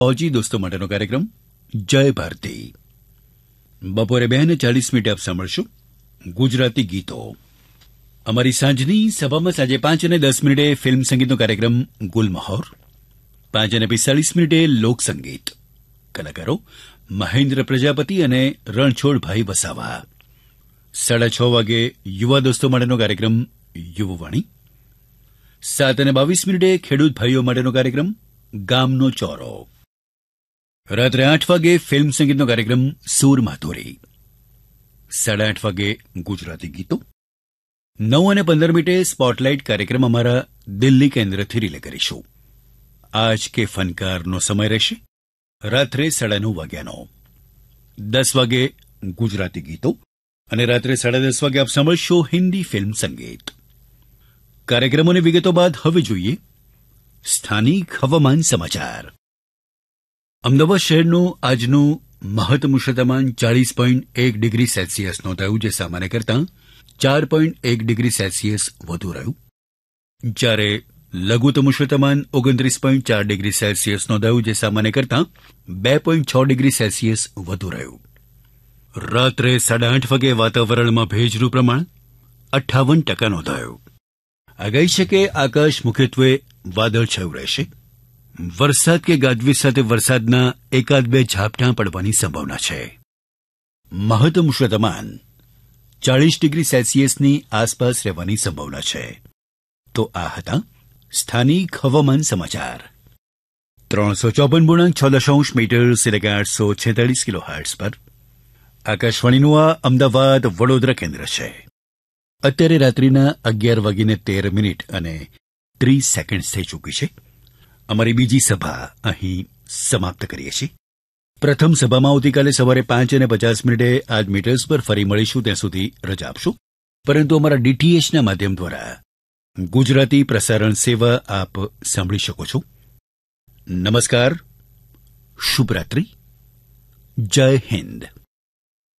ફૌજી દોસ્તો માટેનો કાર્યક્રમ જય ભારતી. બપોરે 2:40 આપ સાંભળશો ગુજરાતી ગીતો. અમારી સાંજની સભામાં સાંજે 5:10 ફિલ્મ સંગીતનો કાર્યક્રમ ગુલમહોર. 5:45 લોકસંગીત. કલાકારો મહેન્દ્ર પ્રજાપતિ અને રણછોડભાઈ વસાવા. 6:30 વાગે યુવા દોસ્તો માટેનો કાર્યક્રમ યુવવાણી. 7:22 ખેડૂત ભાઈઓ માટેનો કાર્યક્રમ ગામનો ચોરો. રાત્રે 8 વાગે ફિલ્મ સંગીતનો કાર્યક્રમ સૂર માધુરી. 8:30 વાગે ગુજરાતી ગીતો. 9:15 સ્પોટલાઇટ કાર્યક્રમ અમારા દિલ્હી કેન્દ્રથી રિલે કરીશું. આજ કે ફનકારનો સમય રહેશે રાત્રે 9:30 વાગ્યાનો. 10 વાગે ગુજરાતી ગીતો અને રાત્રે 10:30 વાગે આપ સાંભળશો હિન્દી ફિલ્મ સંગીત. કાર્યક્રમોની વિગતો બાદ હવે જોઈએ સ્થાનિક હવામાન સમાચાર. અમદાવાદ શહેરનું આજનું મહત્તમ ઉષ્ણતામાન 40.1 ડિગ્રી સેલ્સિયસ નોંધાયું, જે સામાન્ય કરતાં 4.1 ડિગ્રી સેલ્સિયસ વધુ રહ્યું. જ્યારે લઘુત્તમ ઉષ્ણતામાન 29.4 ડિગ્રી સેલ્સિયસ નોંધાયું, જે સામાન્ય કરતાં 2.6 ડિગ્રી સેલ્સિયસ વધુ રહ્યું. રાત્રે 8:30 વાગે વાતાવરણમાં ભેજનું પ્રમાણ 58% નોંધાયું. આગાહી છે કે આકાશ મુખ્યત્વે વાદળછાયું રહેશે. વરસાદ કે ગાજવીજ સાથે વરસાદના 1-2 ઝાપટાં પડવાની સંભાવના છે. મહત્તમ ઉષ્ણતામાન 40 ડિગ્રી સેલ્સિયસની આસપાસ રહેવાની સંભાવના છે. તો આ હતા સ્થાનિક હવામાન સમાચાર. 354.6 મીટર એટલે કે 846 કિલોહર્ટ્ઝ પર આકાશવાણીનું આ અમદાવાદ વડોદરા કેન્દ્ર છે. અત્યારે રાત્રિના 11:13 અને 30 સેકન્ડ થઈ ચૂકી છે. અમારી બીજી સભા અહીં સમાપ્ત કરીએ છીએ. પ્રથમ સભામાં આવતીકાલે સવારે 5:50 આ જ મીટર્સ પર ફરી મળીશું. ત્યાં સુધી રજા આપશો. પરંતુ અમારા ડીટીએચના માધ્યમ દ્વારા ગુજરાતી પ્રસારણ સેવા આપ સાંભળી શકો છો. નમસ્કાર, શુભરાત્રિ, જય હિન્દ.